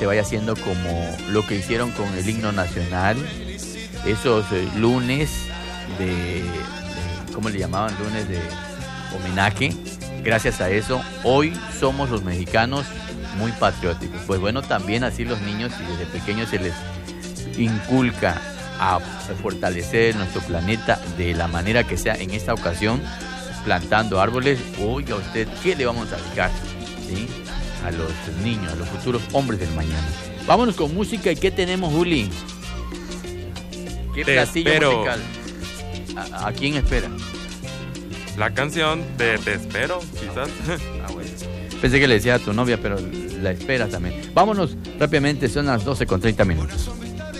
se vaya haciendo como lo que hicieron con el himno nacional, esos lunes ¿cómo le llamaban? Lunes de homenaje. Gracias a eso, hoy somos los mexicanos muy patrióticos. Pues bueno, también así los niños, y desde pequeños se les inculca a fortalecer nuestro planeta de la manera que sea, en esta ocasión plantando árboles. Oiga usted, ¿qué le vamos a dedicar? ¿Sí? A los niños, a los futuros hombres del mañana. Vámonos con música. ¿Y qué tenemos, Juli? ¿Qué platillo musical? ¿A quién espera? La canción de Te Espero, quizás. Bueno. Pensé que le decía a tu novia, pero la espera también. Vámonos rápidamente, son las 12:30.